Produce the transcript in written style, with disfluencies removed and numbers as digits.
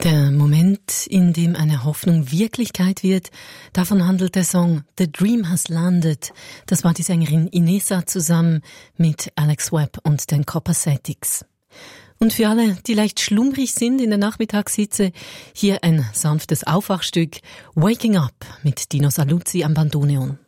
Der Moment, in dem eine Hoffnung Wirklichkeit wird, davon handelt der Song The Dream Has Landed. Das war die Sängerin Inessa zusammen mit Alex Webb und den Copacetics. Und für alle, die leicht schlummrig sind in der Nachmittagshitze, hier ein sanftes Aufwachstück Waking Up mit Dino Saluzzi am Bandoneon.